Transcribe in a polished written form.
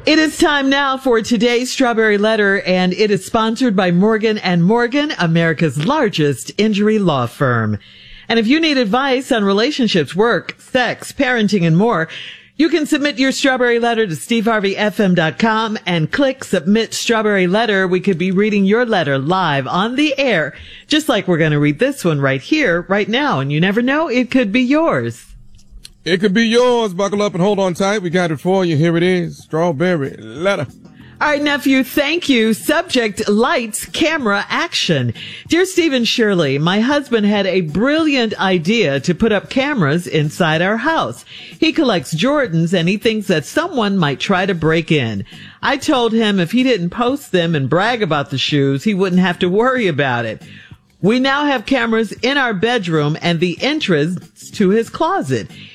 It is time now for today's Strawberry Letter, and it is sponsored by Morgan & Morgan, America's largest injury law firm. And if you need advice on relationships, work, sex, parenting, and more, you can submit your Strawberry Letter to steveharveyfm.com and click Submit Strawberry Letter. We could be reading your letter live on the air, just like we're going to read this one right here, right now. And you never know, it could be yours. It could be yours. Buckle up and hold on tight. We got it for you. Here it is. Strawberry Letter. All right, nephew, thank you. Subject, lights, camera, action. Dear Stephen Shirley, my husband had a brilliant idea to put up cameras inside our house. He collects Jordans and he thinks that someone might try to break in. I told him if he didn't post them and brag about the shoes, he wouldn't have to worry about it. We now have cameras in our bedroom and the entrance to his closet.